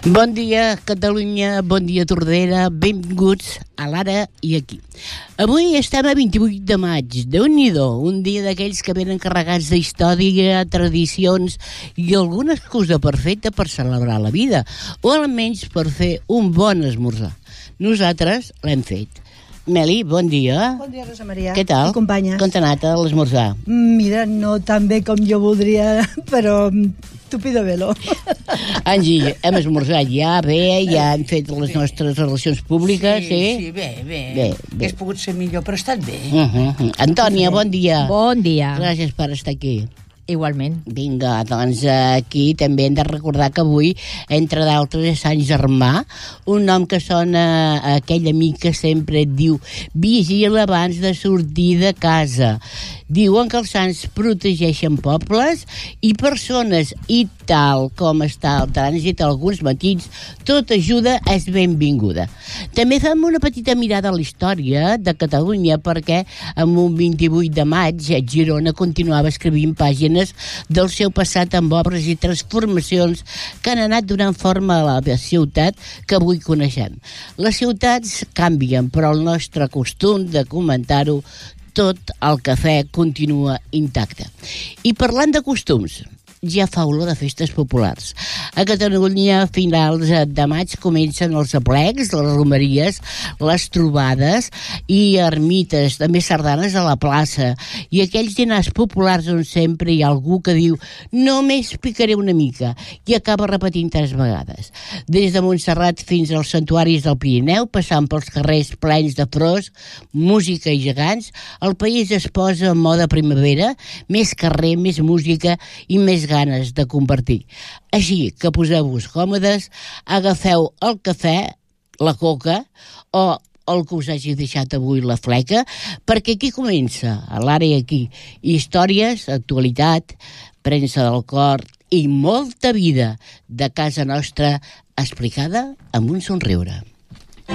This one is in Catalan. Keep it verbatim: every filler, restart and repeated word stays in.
Bon dia, Catalunya, bon dia, Tordera, benvinguts a l'Ara i Aquí. Avui estem a vint-i-vuit de maig, Déu-n'hi-do, un dia d'aquells que venen carregats d'història, tradicions i alguna excusa perfecta per celebrar la vida, o almenys per fer un bon esmorzar. Nosaltres l'hem fet. Meli, bon dia. Bon dia, Rosa Maria. Què tal? I companyes. Com t'ha anat a l'esmorzar? Mira, no tan bé com jo voldria, però tupido velo. Angie, hem esmorzat ja, bé, ja hem fet les nostres relacions públiques, sí? Sí, sí, bé, bé. Bé, bé. Hauria pogut ser millor, però ha estat bé. Uh-huh. Antònia, bon dia. Bon dia. Gràcies per estar aquí. Igualment. Vinga, doncs aquí també hem de recordar que avui, entre d'altres, és Sant Germà, un nom que sona a aquell amic que sempre et diu vigila abans de sortir de casa. Diuen que els sants protegeixen pobles i persones, i tal com està el trànsit alguns matins, tota ajuda és benvinguda. També fem una petita mirada a la història de Catalunya, perquè en un vint-i-vuit de maig Girona continuava escrivint pàgines del seu passat amb obres i transformacions que han anat donant forma a la ciutat que avui coneixem. Les ciutats canvien, però el nostre costum de comentar-ho, tot el cafè continua intacte. I parlant de costums, ja fa olor de festes populars. A Catalunya, a finals de maig, comencen els aplecs, les romeries, les trobades i ermites, també sardanes a la plaça, i aquells dinars populars on sempre hi ha algú que diu només picaré una mica, i acaba repetint tres vegades. Des de Montserrat fins als santuaris del Pirineu, passant pels carrers plens de flors, música i gegants, el país es posa en moda primavera, més carrer, més música i més ganes de compartir. Així que poseu-vos còmodes, agafeu el cafè, la coca o el que us hagi deixat avui la fleca, perquè aquí comença, a l'Ara i Aquí, històries, actualitat, premsa del cor i molta vida de casa nostra explicada amb un somriure.